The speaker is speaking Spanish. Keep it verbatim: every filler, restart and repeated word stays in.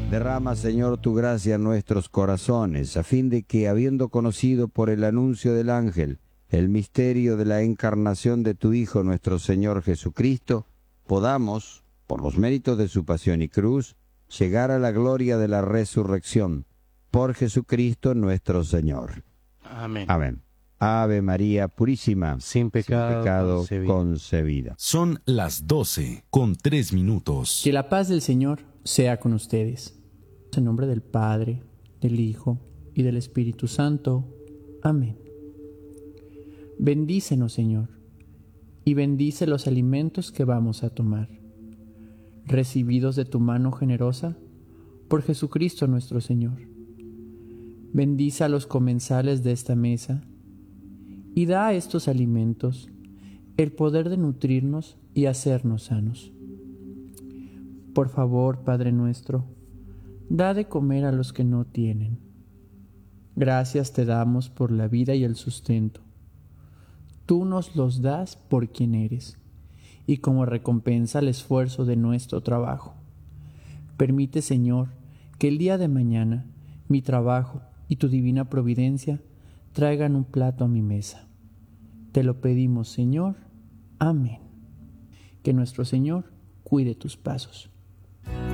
Derrama, Señor, tu gracia en nuestros corazones, a fin de que, habiendo conocido por el anuncio del ángel el misterio de la encarnación de tu Hijo, nuestro Señor Jesucristo, podamos, por los méritos de su pasión y cruz, llegar a la gloria de la resurrección. Por Jesucristo nuestro Señor. Amén. Amén. Ave María Purísima, Sin pecado, sin pecado concebida. concebida. Son las doce con tres minutos. Que la paz del Señor sea con ustedes. En nombre del Padre, del Hijo y del Espíritu Santo. Amén. Bendícenos, Señor, y bendice los alimentos que vamos a tomar, recibidos de tu mano generosa, por Jesucristo nuestro Señor. Bendice a los comensales de esta mesa, y da a estos alimentos el poder de nutrirnos y hacernos sanos. Por favor, Padre nuestro, da de comer a los que no tienen. Gracias te damos por la vida y el sustento. Tú nos los das por quien eres, y como recompensa el esfuerzo de nuestro trabajo. Permite, Señor, que el día de mañana mi trabajo y tu divina providencia traigan un plato a mi mesa. Te lo pedimos, Señor. Amén. Que nuestro Señor cuide tus pasos.